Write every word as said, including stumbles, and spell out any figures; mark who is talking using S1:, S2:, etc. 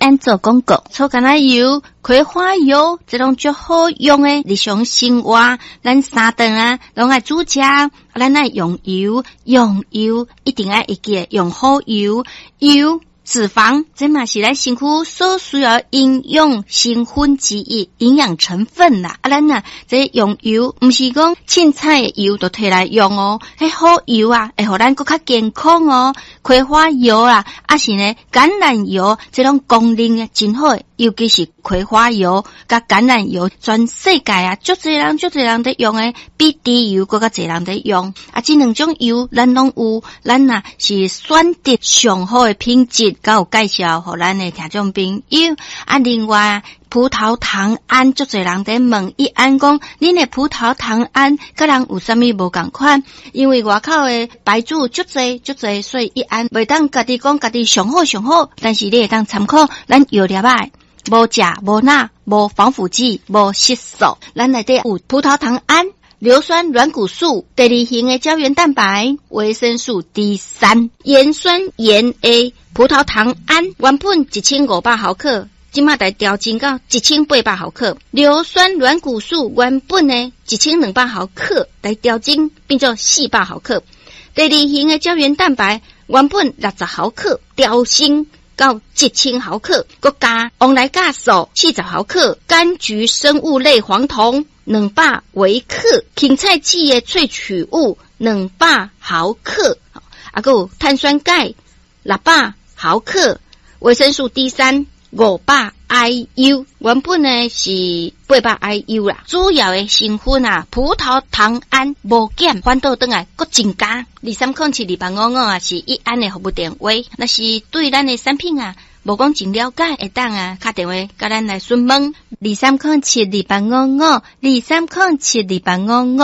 S1: 安做广告，草橄榄油、葵花油，这种最好用的日常生活，咱三顿啊，拢爱煮食，咱爱用油，用油一定爱会记用好油，油。脂肪，这嘛是咱身躯所需要营养成分之一，营养成分啦。啊，咱啊，这用油，唔是讲凊彩的油都摕来用哦。迄好油啊，会互咱更较健康哦。葵花油啊，啊是呢，橄榄油，这种功能啊真好，尤其是葵花油甲橄榄油，全世界啊，足侪人足侪人在用诶，比猪油更较侪人在用。啊，这两种油咱拢有，咱啊是选择上好的品质。甲有介绍互咱的听众朋友啊，另外葡萄糖胺，足侪人在问伊安讲，恁的葡萄糖胺甲人有啥物无共款？因为外口的牌子足侪足侪，所以伊安袂当家己讲家己上好上好，但是你会当参考咱药粒仔，无食无钠无防腐剂无色素，咱内底有葡萄糖胺。硫酸软骨素、第二型的胶原蛋白、维生素 D 三、盐酸盐 A、葡萄糖胺，原本一千五百毫克，今麦来调整到一千八百毫克。硫酸软骨素原本呢一千两百毫克，来调整变做四百毫克。第二型的胶原蛋白原本六十毫克，调升到一千毫克，佮加往来酵素四十毫克，柑橘生物类黄酮两百微克，芹菜籽的萃取物两百毫克，啊，还有碳酸钙六百毫克，维生素 D 三五百 I U， 原本呢是八百 I U 啦。主要的成分啊，葡萄糖胺无减，反倒转来佫增加。二三空七二八五五啊，是一安的服务电话。那是对咱的产品啊，无讲真了解，会当啊打电话甲咱来询问。二三空七二八五五，二三空七二八五五。